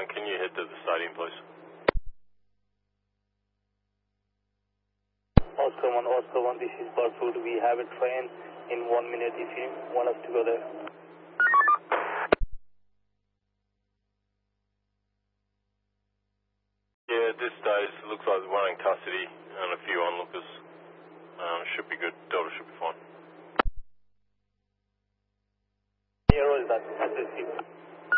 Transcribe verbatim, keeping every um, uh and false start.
one, can you head to the stadium, please? Oscar one, Oscar one, this is Barfoot. We have a train in one minute if you want us to go there. Yeah, at this stage, it looks like one in custody and a few onlookers. Um, should be good. Delta should be fine. Yeah, roll that. That's it.